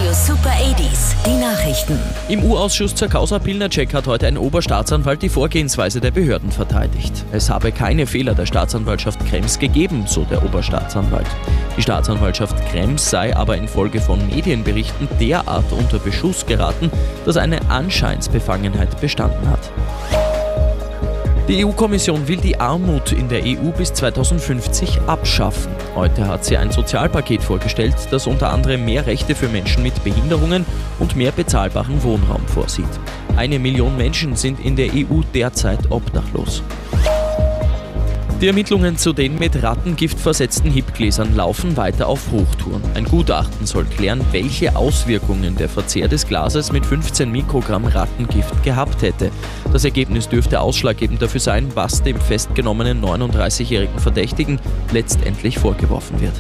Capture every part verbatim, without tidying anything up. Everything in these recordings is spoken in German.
Radio Super achtziger, die Nachrichten. Im U-Ausschuss zur Causa Pilnacek hat heute ein Oberstaatsanwalt die Vorgehensweise der Behörden verteidigt. Es habe keine Fehler der Staatsanwaltschaft Krems gegeben, so der Oberstaatsanwalt. Die Staatsanwaltschaft Krems sei aber infolge von Medienberichten derart unter Beschuss geraten, dass eine Anscheinsbefangenheit bestanden hat. Die E U-Kommission will die Armut in der E U bis zweitausendfünfzig abschaffen. Heute hat sie ein Sozialpaket vorgestellt, das unter anderem mehr Rechte für Menschen mit Behinderungen und mehr bezahlbaren Wohnraum vorsieht. Eine Million Menschen sind in der E U derzeit obdachlos. Die Ermittlungen zu den mit Rattengift versetzten Hipgläsern laufen weiter auf Hochtouren. Ein Gutachten soll klären, welche Auswirkungen der Verzehr des Glases mit fünfzehn Mikrogramm Rattengift gehabt hätte. Das Ergebnis dürfte ausschlaggebend dafür sein, was dem festgenommenen neununddreißigjährigen Verdächtigen letztendlich vorgeworfen wird.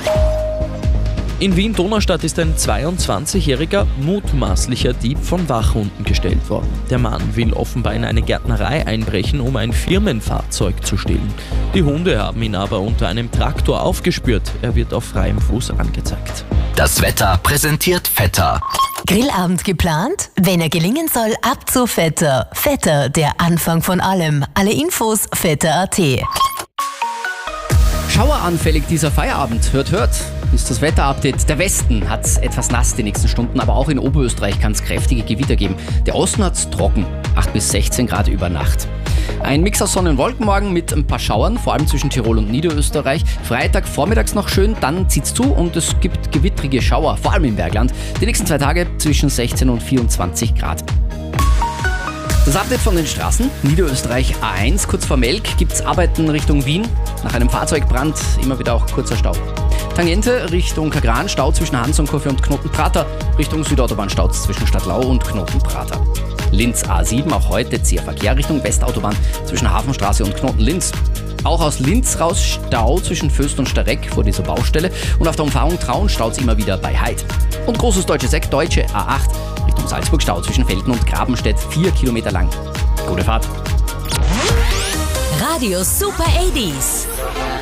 In Wien-Donaustadt ist ein zweiundzwanzigjähriger mutmaßlicher Dieb von Wachhunden gestellt worden. Der Mann will offenbar in eine Gärtnerei einbrechen, um ein Firmenfahrzeug zu stehlen. Die Hunde haben ihn aber unter einem Traktor aufgespürt. Er wird auf freiem Fuß angezeigt. Das Wetter präsentiert Vetter. Grillabend geplant? Wenn er gelingen soll, ab zu Vetter. Vetter, der Anfang von allem. Alle Infos vetter punkt at. Schaueranfällig dieser Feierabend. Hört, hört. Ist das Wetterupdate. Der Westen hat etwas nass die nächsten Stunden, aber auch in Oberösterreich kann es kräftige Gewitter geben. Der Osten hat es trocken, acht bis sechzehn Grad über Nacht. Ein Mix aus Sonne und Wolken morgen mit ein paar Schauern, vor allem zwischen Tirol und Niederösterreich. Freitag vormittags noch schön, dann zieht's zu und es gibt gewittrige Schauer, vor allem im Bergland. Die nächsten zwei Tage zwischen sechzehn und vierundzwanzig Grad. Das Update von den Straßen. Niederösterreich A eins, kurz vor Melk gibt es Arbeiten Richtung Wien. Nach einem Fahrzeugbrand immer wieder auch kurzer Stau. Tangente Richtung Kagran, Stau zwischen Hansonkurve und Knotenprater. Richtung Südautobahn Stau zwischen Stadtlau und Knotenprater. Linz A sieben, auch heute zäher Verkehr Richtung Westautobahn zwischen Hafenstraße und Knoten-Linz. Auch aus Linz raus Stau zwischen Föst und Stareck vor dieser Baustelle. Und auf der Umfahrung Traun staut es immer wieder bei Heid. Und großes deutsches Eck, Deutsche A acht, Richtung Salzburg Stau zwischen Velten und Grabenstedt, vier Kilometer lang. Gute Fahrt. Radio Super achtziger.